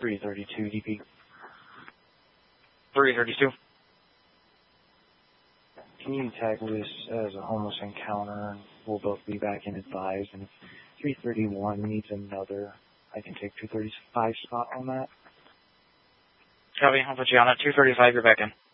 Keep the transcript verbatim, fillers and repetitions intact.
three thirty-two D P. three thirty-two. Can you tag Luis as a homeless encounter, and we'll both be back in advised, and if three thirty-one needs another, I can take two thirty-five spot on that. Copy, I'll put you on at two thirty-five, you're back in.